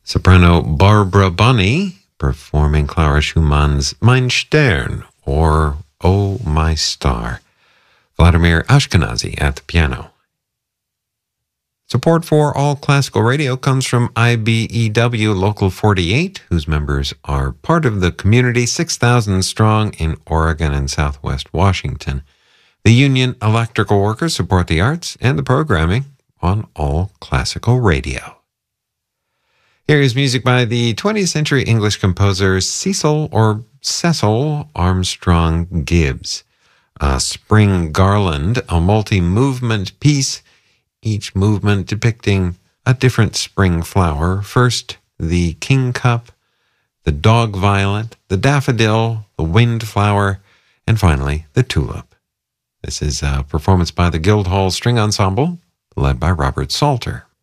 Soprano Barbara Bonney performing Clara Schumann's Mein Stern, or Oh My Star. Vladimir Ashkenazy at the piano. Support for All Classical Radio comes from IBEW Local 48, whose members are part of the community 6,000 strong in Oregon and Southwest Washington. The union electrical workers support the arts and the programming on All Classical Radio. Here is music by the 20th century English composer Cecil Armstrong Gibbs. Spring Garland, a multi-movement piece, each movement depicting a different spring flower. First, the kingcup, the dog violet, the daffodil, the windflower, and finally, the tulip. This is a performance by the Guildhall String Ensemble, led by Robert Salter.